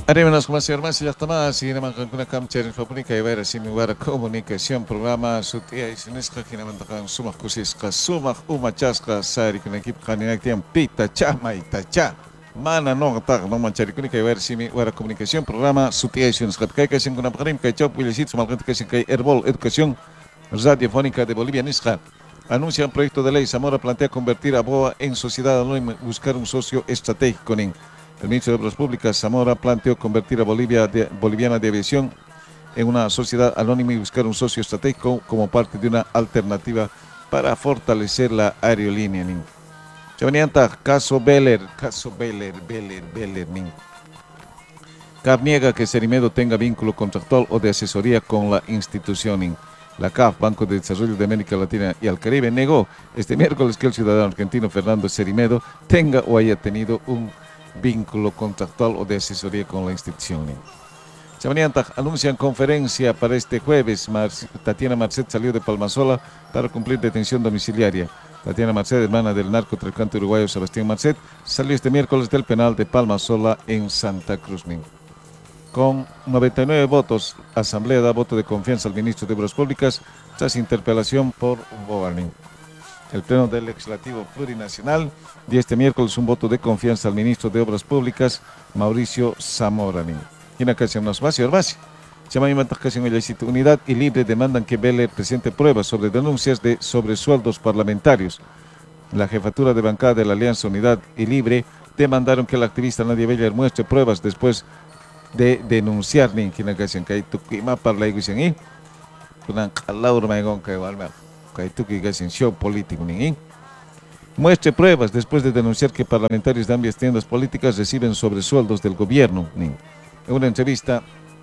Haremos más y más y hasta más y nama con una camcha en fabrica y ver sin lugar comunicación programa sutia y sin esca que nama con suma cosisca suma chasca sari con equipo canina tiam pita chama y tacha mana no tak no manchari con que ver sin lugar comunicación programa sutia y sin esca que sin una parim que chop wilicit mal que sin que herbol educación radiofónica de Bolivia Nisca anuncia un proyecto de ley. Zamora plantea convertir a BOA en sociedad anónima y buscar un socio estratégico. El ministro de Obras Públicas, Zamora, planteó convertir a Boliviana de Aviación en una sociedad anónima y buscar un socio estratégico como parte de una alternativa para fortalecer la aerolínea. Chavanianta, caso Beller. CAF niega que Serimedo tenga vínculo contractual o de asesoría con la institución. La CAF, Banco de Desarrollo de América Latina y el Caribe, negó este miércoles que el ciudadano argentino Fernando Serimedo tenga o haya tenido un vínculo contractual o de asesoría con la institución. Chavanianta, anuncian conferencia para este jueves. Tatiana Marcet salió de Palmasola para cumplir detención domiciliaria. Tatiana Marcet, hermana del narcotraficante uruguayo Sebastián Marcet, salió este miércoles del penal de Palmasola en Santa Cruz. Con 99 votos, Asamblea da voto de confianza al ministro de Obras Públicas tras interpelación por Bogarning. El Pleno del Legislativo Plurinacional dio este miércoles un voto de confianza al ministro de Obras Públicas, Mauricio Zamora. Y en ocasión nos va a Unidad y Libre demandan que Beller presente pruebas sobre denuncias de sobresueldos parlamentarios. La jefatura de bancada de la Alianza Unidad y Libre demandaron que el activista Nadia Beller muestre pruebas después de denunciar que en ocasión que hay tuquima para la iglesia y una calor maigón que valme que show político. Muestre pruebas después de denunciar que parlamentarios de ambas tiendas políticas reciben sobresueldos del gobierno. En una entrevista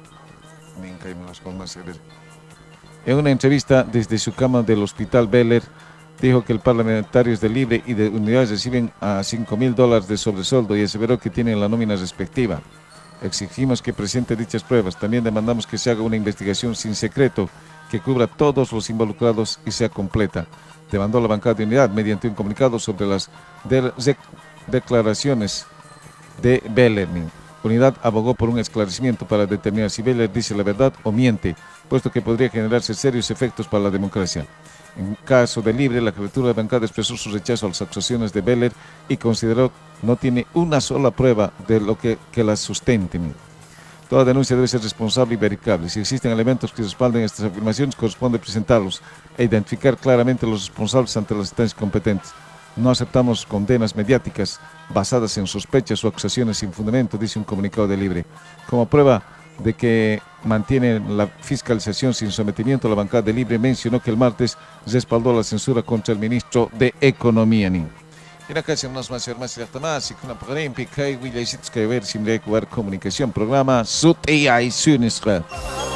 desde su cama del Hospital Beller, dijo que el parlamentarios de Libre y de Unidades reciben a $5,000 de sobresueldo y aseveró que tienen la nómina respectiva. Exigimos que presente dichas pruebas. También demandamos que se haga una investigación sin secreto que cubra a todos los involucrados y sea completa. Demandó la bancada de Unidad mediante un comunicado sobre las declaraciones de Beller. Unidad abogó por un esclarecimiento para determinar si Beller dice la verdad o miente, puesto que podría generarse serios efectos para la democracia. En caso de Libre, la jefatura de bancada expresó su rechazo a las acusaciones de Beller y consideró no tiene una sola prueba de lo que las sustenten. Toda denuncia debe ser responsable y verificable. Si existen elementos que respalden estas afirmaciones, corresponde presentarlos e identificar claramente los responsables ante las instancias competentes. No aceptamos condenas mediáticas basadas en sospechas o acusaciones sin fundamento, dice un comunicado de Libre. Como prueba de que mantienen la fiscalización sin sometimiento, la bancada de Libre mencionó que el martes respaldó la censura contra el ministro de Economía. En acá hacemos más y hasta más y con una paralímpica y William que ver sin recuperar comunicación programa Sutia y Sunisra.